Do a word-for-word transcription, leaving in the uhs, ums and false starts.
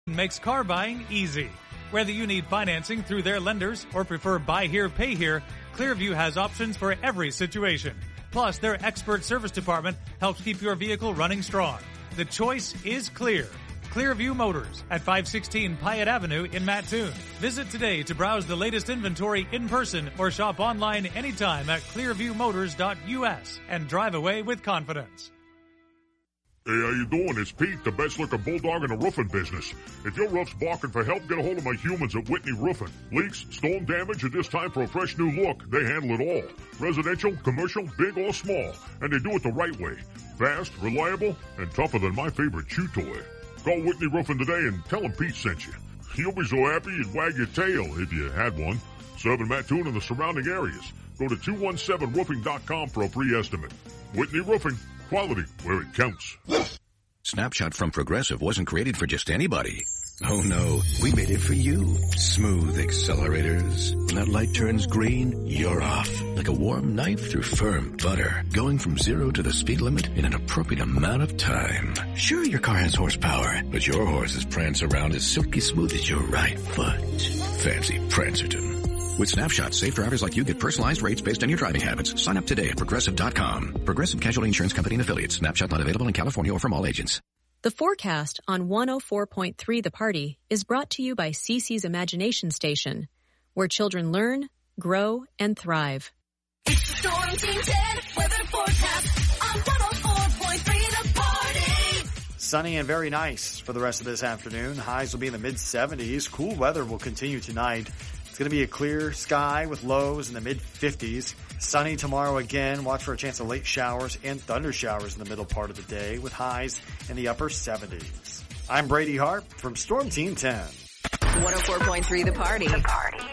Makes car buying easy. Whether you need financing through their lenders or prefer buy here, pay here, Clearview has options for every situation. Plus, their expert service department helps keep your vehicle running strong. The choice is clear. Clearview Motors at five sixteen Pyatt Avenue in Mattoon. Visit today to browse the latest inventory in person or shop online anytime at clearview motors dot U S and drive away with confidence. Hey, how you doing? It's Pete, the best-looking bulldog in the roofing business. If your roof's barking for help, get a hold of my humans at Whitney Roofing. Leaks, storm damage, or just time for a fresh new look, they handle it all. Residential, commercial, big or small. And they do it the right way. Fast, reliable, and tougher than my favorite chew toy. Call Whitney Roofing today and tell them Pete sent you. You'll be so happy you'd wag your tail if you had one. Serving Mattoon and the surrounding areas. Go to two one seven roofing dot com for a free estimate. Whitney Roofing. Quality where it counts. Snapshot from Progressive wasn't created for just anybody. Oh no, we made it for you. Smooth accelerators. When that light turns green, you're off. Like a warm knife through firm butter. Going from zero to the speed limit in an appropriate amount of time. Sure, your car has horsepower, but your horses prance around as silky smooth as your right foot. Fancy Prancerton. With Snapshot, safe drivers like you get personalized rates based on your driving habits. Sign up today at Progressive dot com. Progressive Casualty Insurance Company and Affiliates. Snapshot not available in California or from all agents. The forecast on one oh four point three The Party is brought to you by Cece's Imagination Station, where children learn, grow, and thrive. It's the Storm Team ten weather forecast on one oh four point three The Party. Sunny and very nice for the rest of this afternoon. Highs will be in the mid seventies. Cool weather will continue tonight. It's going to be a clear sky with lows in the mid fifties. Sunny tomorrow again. Watch for a chance of late showers and thunder showers in the middle part of the day with highs in the upper seventies. I'm Brady Hart from Storm Team ten. one oh four point three The Party. The Party.